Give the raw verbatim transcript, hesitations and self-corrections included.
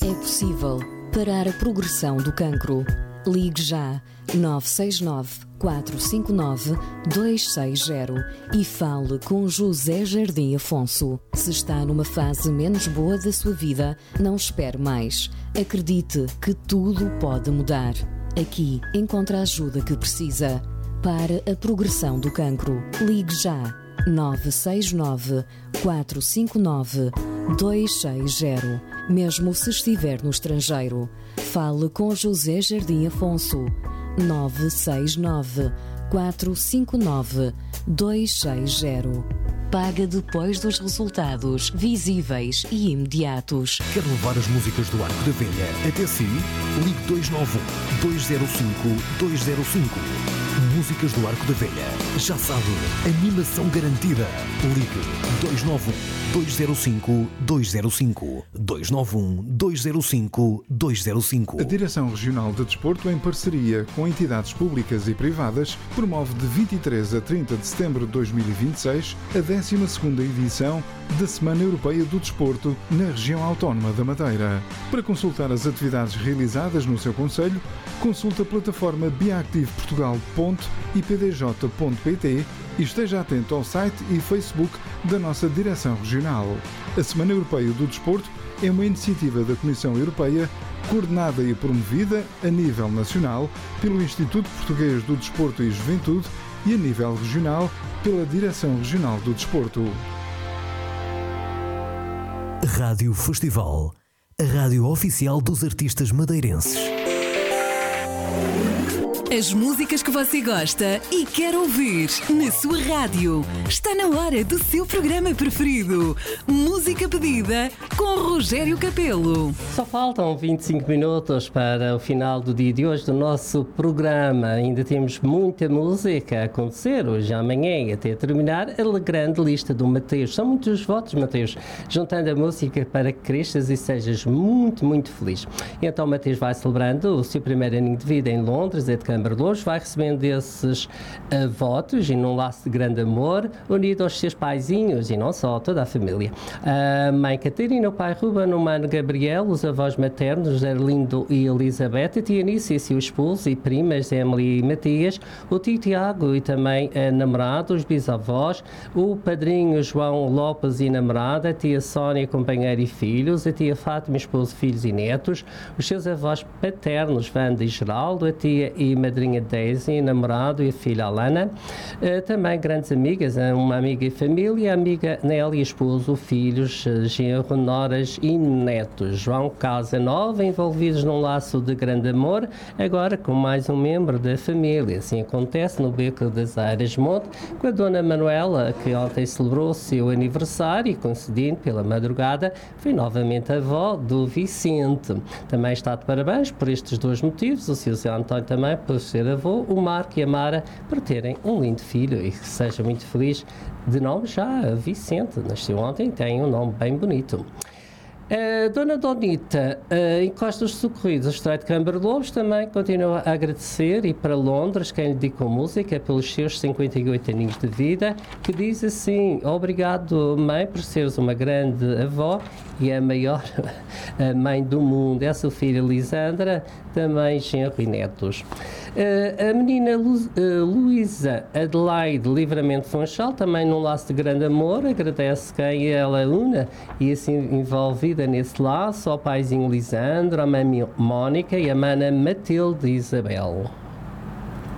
É possível parar a progressão do cancro. Ligue já nove seis nove, quatro cinco nove, dois seis zero e fale com José Jardim Afonso. Se está numa fase menos boa da sua vida, não espere mais. Acredite que tudo pode mudar. Aqui encontra a ajuda que precisa. Para a progressão do cancro, ligue já nove seis nove, quatro cinco nove, dois seis zero. Mesmo se estiver no estrangeiro, fale com José Jardim Afonso. nove seis nove, quatro cinco nove, dois seis zero. Paga depois dos resultados visíveis e imediatos. Quer levar as músicas do Arco da Velha até si? Ligue dois nove um, dois zero cinco, dois zero cinco. Músicas do Arco da Velha. Já sabe, animação garantida. Ligue dois nove um, dois zero cinco, dois zero cinco. dois nove um, dois zero cinco, dois zero cinco. A Direção Regional de Desporto, em parceria com entidades públicas e privadas, promove de vinte e três a trinta de setembro de dois mil e vinte e seis a décima segunda edição da Semana Europeia do Desporto na região autónoma da Madeira. Para consultar as atividades realizadas no seu concelho, consulte a plataforma biactiveportugal ponto i p d j ponto p t e esteja atento ao site e Facebook da nossa Direção Regional. A Semana Europeia do Desporto é uma iniciativa da Comissão Europeia coordenada e promovida a nível nacional pelo Instituto Português do Desporto e Juventude e a nível regional pela Direção Regional do Desporto. Rádio Festival, a rádio oficial dos artistas madeirenses. As músicas que você gosta e quer ouvir na sua rádio. Está na hora do seu programa preferido. Música pedida com Rogério Capelo. Só faltam vinte e cinco minutos para o final do dia de hoje do nosso programa. Ainda temos muita música a acontecer hoje e amanhã até terminar a grande lista do Mateus. São muitos votos, Mateus, juntando a música para que cresças e sejas muito, muito feliz. Então Mateus vai celebrando o seu primeiro aninho de vida em Londres, é de Câmara de Lourdes, vai recebendo esses uh, votos e num laço de grande amor, unido aos seus paizinhos e não só, toda a família. A mãe Catarina, o pai Ruben, o mano Gabriel, os avós maternos, José Arlindo e Elizabeth, a tia Anice e seu esposo e primas, Emily e Matias, o tio Tiago e também a namorada, os bisavós, o padrinho João Lopes e namorada, a tia Sónia, companheira e filhos, a tia Fátima, esposo, filhos e netos, os seus avós paternos, Wanda e Geraldo, a tia e madrinha Daisy, namorado e a filha Alana, uh, também grandes amigas, uma amiga e família, a amiga Nélia, esposo, filhos, genro, noras e netos. João Casa Nova, envolvidos num laço de grande amor, agora com mais um membro da família. Assim acontece no Beco das Airas Monte, com a dona Manuela, que ontem celebrou o seu aniversário e, coincidindo pela madrugada, foi novamente a avó do Vicente. Também está de parabéns por estes dois motivos, o seu Zé António também por ser avô, o Marco e a Mara por terem um lindo filho e que seja muito feliz. De nome já Vicente, nasceu ontem, tem um nome bem bonito. A Dona Donita, uh, Encosta dos Socorridos, o Estreito de Câmara de Lourdes, também continua a agradecer e para Londres quem lhe dedicou música pelos seus cinquenta e oito aninhos de vida, que diz assim: obrigado, mãe, por seres uma grande avó e a maior mãe do mundo. É a sua filha Lisandra, também genro e netos. Uh, a menina Lu, uh, Luísa Adelaide Livramento Funchal, também num laço de grande amor, agradece quem ela una e assim envolvida nesse laço, ao paizinho Lisandro, a mãe Mónica e a mana Matilde Isabel.